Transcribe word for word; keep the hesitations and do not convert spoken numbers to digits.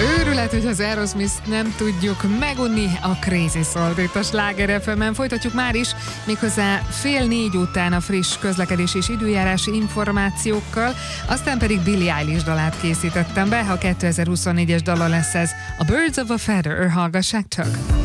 Őrület, hogy az Aerosmith nem tudjuk megunni, a Crazy Soul itt a Sláger ef emen. Folytatjuk már is, méghozzá fél négy után a friss közlekedés és időjárási információkkal, aztán pedig Billie Eilish dalát készítettem be, ha kétezer-huszonnégyes dala lesz ez, a Birds of a Feather, hallgassák csak!